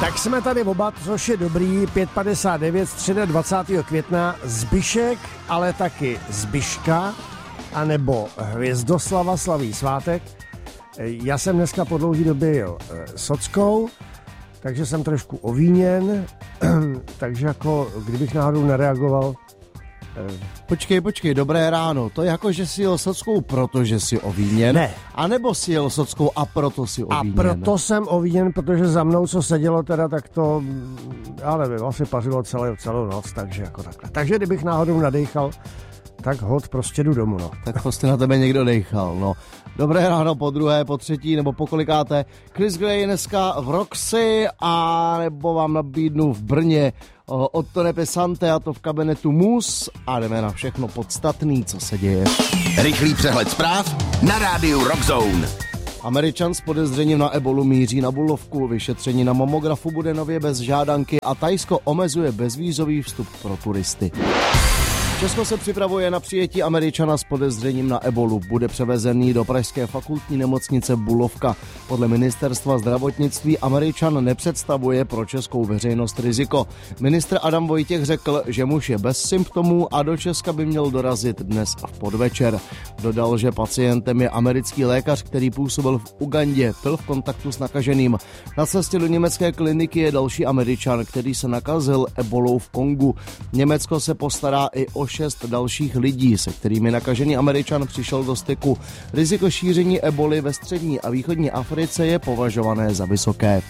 Tak jsme tady oba, což je dobrý, 5:59, středa 20. května, Zbyšek, ale taky Zbyška, anebo Hvězdoslava slaví svátek. Já jsem dneska po dlouhé době jel sockou, takže jsem trošku ovíněn, takže jako kdybych náhodou nereagoval. Počkej, dobré ráno. To je jako, že si jel sockou, protože si ovíněn? Ne. A nebo si jel sockou a proto si ovíněn? A proto jsem ovíněn, protože za mnou, co sedělo teda, tak to, já nevím, asi pařilo celou noc, takže jako takhle. Takže kdybych náhodou nadechal, tak hod prostě jdu domů, no. Tak prostě na tebe někdo dejchal, no. Dobré ráno, po druhé, po třetí, nebo po kolikáté. Chris Gray dneska v Roxy, a nebo vám nabídnu v Brně od Tone Pesante, a to v kabinetu Mus, a jdeme na všechno podstatný, co se děje. Rychlý přehled zpráv na rádiu Rock Zone. Američan s podezřením na ebolu míří na Bulovku, vyšetření na mamografu bude nově bez žádanky a Thajsko omezuje bezvízový vstup pro turisty. Česko se připravuje na přijetí Američana s podezřením na ebolu. Bude převezený do pražské fakultní nemocnice Bulovka. Podle ministerstva zdravotnictví Američan nepředstavuje pro českou veřejnost riziko. Ministr Adam Vojtěch řekl, že muž je bez symptomů a do Česka by měl dorazit dnes v podvečer. Dodal, že pacientem je americký lékař, který působil v Ugandě, byl v kontaktu s nakaženým. Na cestě do německé kliniky je další Američan, který se nakazil ebolou v Kongu. Německo se postará i o 6 dalších lidí, se kterými nakažený Američan přišel do styku. Riziko šíření eboli ve střední a východní Africe je považované za vysoké.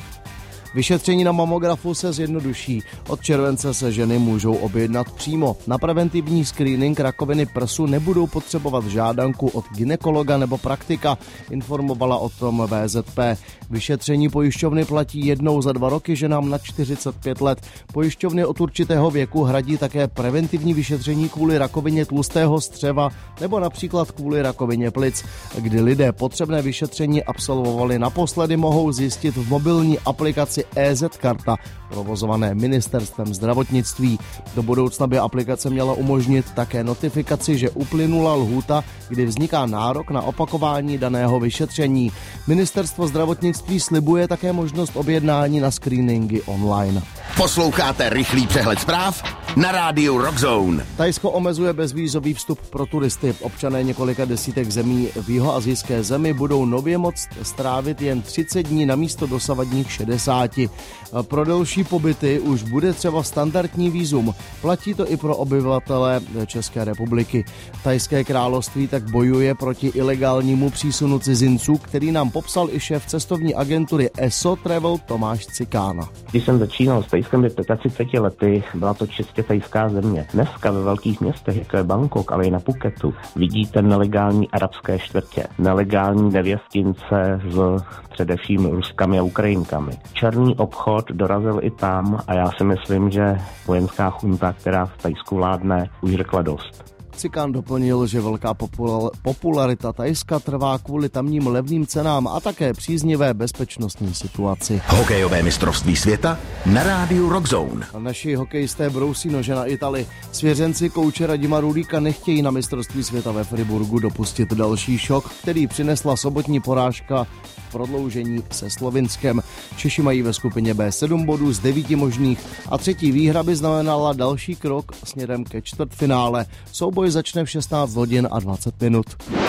Vyšetření na mamografu se zjednoduší. Od července se ženy můžou objednat přímo. Na preventivní screening rakoviny prsu nebudou potřebovat žádanku od gynekologa nebo praktika, informovala o tom VZP. Vyšetření pojišťovny platí jednou za 2 roky ženám nad 45 let. Pojišťovny od určitého věku hradí také preventivní vyšetření kvůli rakovině tlustého střeva nebo například kvůli rakovině plic. Kdy lidé potřebné vyšetření absolvovali naposledy, mohou zjistit v mobilní aplikaci EZ-karta, provozované ministerstvem zdravotnictví. Do budoucna by aplikace měla umožnit také notifikaci, že uplynula lhůta, kdy vzniká nárok na opakování daného vyšetření. Ministerstvo zdravotnictví slibuje také možnost objednání na screeningy online. Posloucháte rychlý přehled zpráv na rádiu Rock Zone. Thajsko omezuje bezvízový vstup pro turisty. Občané několika desítek zemí v jihoasijské zemi budou nově moct strávit jen 30 dní namísto dosavadních 60. Pro delší pobyty už bude třeba standardní vízum. Platí to i pro obyvatele České republiky. Thajské království tak bojuje proti ilegálnímu přísunu cizinců, který nám popsal i šéf cestovní agentury ESO Travel Tomáš Cikána. Když jsem začínal s Thajskem před 35 lety, byla to čistě thajská země. Dneska ve velkých městech, jako je Bangkok, ale i na Phuketu, vidíte nelegální arabské čtvrtě, nelegální nevěstince s především Ruskami a Ukrajinkami. Černý obchod dorazil i tam a já si myslím, že vojenská chunta, která v Thajsku vládne, už řekla dost. Cikán doplnil, že velká popularita Thajska trvá kvůli tamním levným cenám a také příznivé bezpečnostní situaci. Hokejové mistrovství světa na rádiu Rock Zone. Naši hokejisté brousí nože na Itali. Svěřenci kouče Radima Rulíka nechtějí na mistrovství světa ve Friburgu dopustit další šok, který přinesla sobotní porážka v prodloužení se Slovinskem. Češi mají ve skupině B 7 bodů z 9 možných a třetí výhra by znamenala další krok směrem ke čtvrtfinále. Souboj začne v 16 hodin a 20 minut.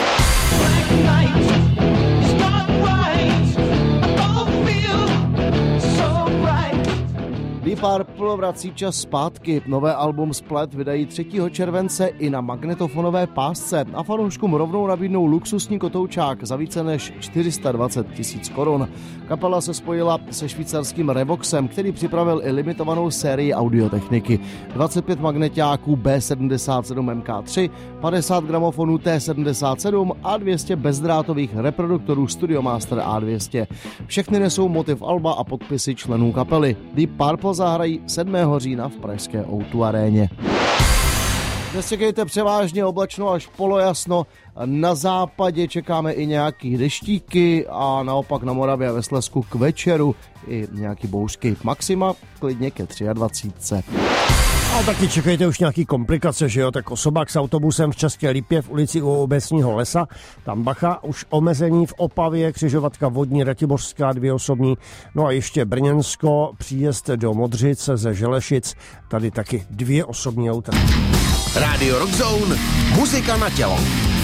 Deep Purple vrací čas zpátky. Nové album Split vydají 3. července i na magnetofonové pásce a fanouškům rovnou nabídnou luxusní kotoučák za více než 420 000 korun. Kapela se spojila se švýcarským Revoxem, který připravil i limitovanou sérii audiotechniky. 25 magneťáků B77 MK3, 50 gramofonů T77 a 200 bezdrátových reproduktorů Studiomaster A200. Všechny nesou motiv alba a podpisy členů kapely. Deep Purple zahrají 7. října v pražské O2 aréně. Dnes čekejte převážně oblačno až polojasno. Na západě čekáme i nějaký deštíky a naopak na Moravě a ve Slezsku k večeru i nějaký bouřky. Maxima klidně ke 23. A taky čekejte už nějaký komplikace, že jo? Tak osobák s autobusem v České Lípě v ulici u Obecního lesa, tam bacha, už omezení v Opavě, křižovatka Vodní, Ratibořská, 2 osobní, no a ještě Brněnsko, příjezd do Modřic ze Želešic, tady taky 2 osobní auta. Radio Rock Zone, muzika na tělo.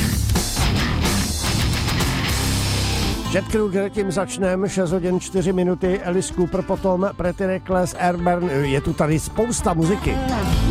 Jet Kruger, tím začneme, 6 hodin 4 minuty, Alice Cooper, potom Pretty Reckless, Airburn, je tu tady spousta muziky.